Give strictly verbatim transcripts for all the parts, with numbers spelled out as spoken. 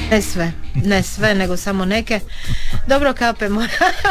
Ne sve, ne sve, nego samo neke. Dobro, kapemo.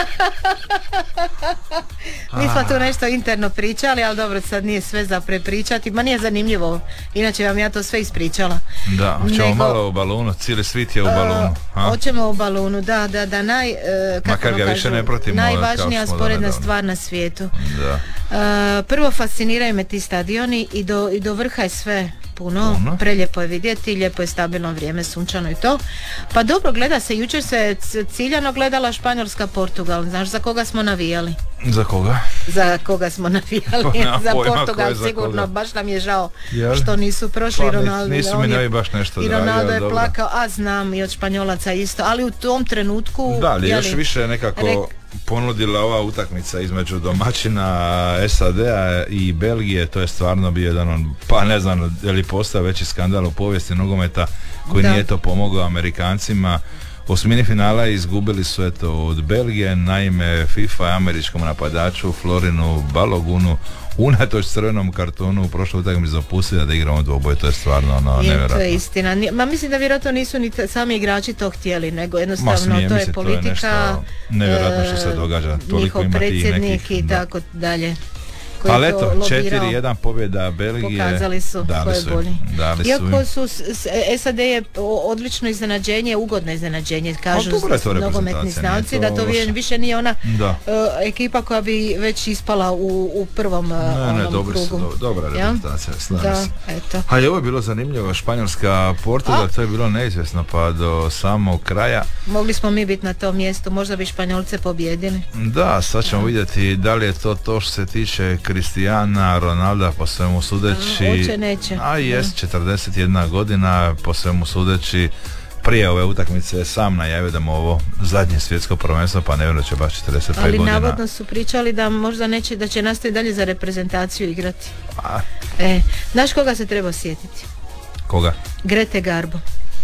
Mi smo tu nešto interno pričali, ali dobro, sad nije sve za prepričati. Ma nije zanimljivo, inače vam ja to sve ispričala. Da, hoćemo nego, malo u balonu, cijeli svit je u balonu. A? Hoćemo u balonu, da, da, da, naj, kako makar ga kažu, više ne pratimo, najvažnija sporedna stvar na svijetu. Da. Uh, prvo, fasciniraju me ti stadioni i do, i do vrha je sve puno, puno, prelijepo je vidjeti, lijepo je stabilno vrijeme, sunčano i to. Pa dobro, gleda se, jučer se ciljano gledala Španjolska Portugal, znaš za koga smo navijali? Za koga? Za koga smo navijali, ja, za pojma, Portugal za sigurno, koga? baš nam je žao Jel? Što nisu prošli. Pa, Ronaldo, nisu mi navi baš nešto i dragi, Ronaldo je dobro. plakao, a znam i od Španjolaca isto, ali u tom trenutku... Da, ali jeli, još više nekako rek... ponudila ova utakmica između domaćina S A D-a i Belgije, to je stvarno bio jedan, pa ne znam je li postao veći skandal u povijesti nogometa koji da. Nije to pomogao Amerikancima. U osmini finala izgubili su eto od Belgije, naime FIFA i američkom napadaču Florinu Balogunu unatoč crvenom kartonu u prošloj utakmici dopustili da igramo dvoboj, to je stvarno ono nevjerojatno. To je istina. Ma mislim da vjerojatno nisu ni t- sami igrači to htjeli, nego jednostavno smije, to je politika. To je nevjerojatno što se događa. Toliko njihov predsjednik nekih, i tako dalje. Ali eto, četiri jedan pobjeda Belgije. Pokazali su ko je bolji. Iako su, S A D je odlično iznenađenje, ugodno iznenađenje, kažu nogometni znalci, da to više, više nije ona uh, ekipa koja bi već ispala u, u prvom uh, ne, onom ne, dobro krugu. Su, dobra reprezentacija, da, eto. Ali ovo je bilo zanimljivo, Španjolska Portugal, to je bilo neizvjesno pa do samog kraja. Mogli smo mi biti na tom mjestu, možda bi Španjolce pobjedili. Da, sad ćemo da. vidjeti da li je to to što se tiče Cristiana Ronalda, po svemu sudeći, Oće, neće. a jest četrdeset jedna godina, po svemu sudeći prije ove utakmice sam najavio da mu ovo zadnje svjetsko prvenstvo, pa ne vjerujem da će baš četrdeset pet ali godina. Ali navodno su pričali da možda neće, da će nastaviti dalje za reprezentaciju igrati. A. E, znaš koga se treba sjetiti? Koga? Grete Garbo.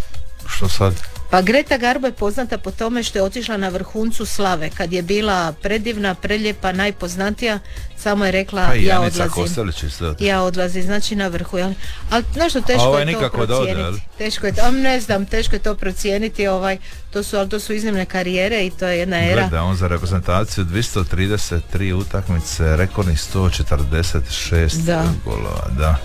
Što sad? Pa Greta Garbo je poznata po tome što je otišla na vrhuncu slave, kad je bila predivna, preljepa, najpoznatija, samo je rekla pa ja odlazim. Ja odlazim, znači na vrhu. Jel? Ali znaš što teško ovaj je to procijeniti. Ode, teško je to, ne znam, teško je to procijeniti, ovaj, to su, ali to su iznimne karijere i to je jedna era. Gleda, on za reprezentaciju dvjesto trideset tri utakmice, rekordnih sto četrdeset šest da. golova, da.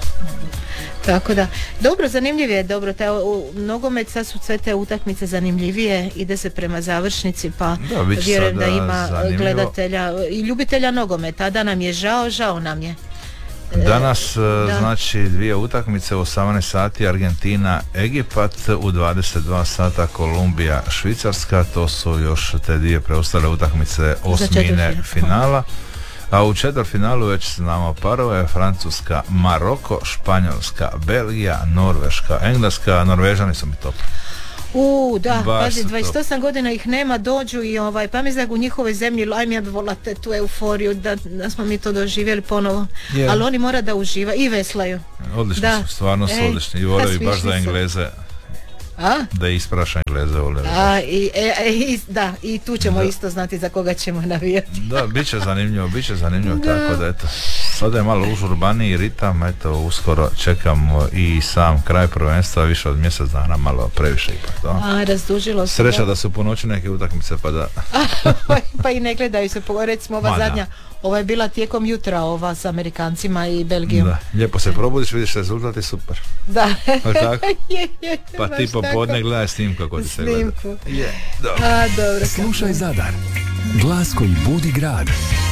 Tako da, dobro, zanimljiv je, dobro, te, u nogomet sad su sve te utakmice zanimljivije, ide se prema završnici, pa da, vjerujem da ima zanimljivo. Gledatelja i ljubitelja nogometa, da nam je žao, žao nam je. Danas da. Znači dvije utakmice u osamnaest sati Argentina Egipat, u dvadeset dva sata Kolumbija Švicarska, to su još te dvije preostale utakmice osmine finala. A u četvrtfinalu već znamo parove, Francuska Maroko, Španjolska Belgija, Norveška Engleska, Norvežani su mi top. U, da, pazi, dvadeset osam godina ih nema, dođu i ovaj, pa mi znam u njihovoj zemlji, ajme ja volate tu euforiju, da, da smo mi to doživjeli ponovo, yeah. Ali oni mora da uživa i veslaju. Odlični da. su, stvarno su Ej, odlični i volaju baš za Engleze. A? Da ispraša Engleze vole. A, i, e, i, da, i tu ćemo da. Isto znati za koga ćemo navijati. Da, bit će zanimljivo, bit će zanimljivo, da. Tako da eto, sada je malo užurbaniji ritam, eto, uskoro čekamo i sam kraj prvenstva, više od mjesec dana, malo previše ipak, to. A, razdužilo se. Sreća da, da su po noći neke utakmice, pa da... pa, pa i ne gledaju se, recimo ova Ma, zadnja, da. Ova je bila tijekom jutra, ova s Amerikancima i Belgijom. Da, lijepo se probudiš, vidiš rezultat i super. Da. Tako? je, je, pa ti popodne gledaj snimku kako ti se gleda. Snimku. Je, dobro. A, dobro. Slušaj Zadar, glas koji budi grad.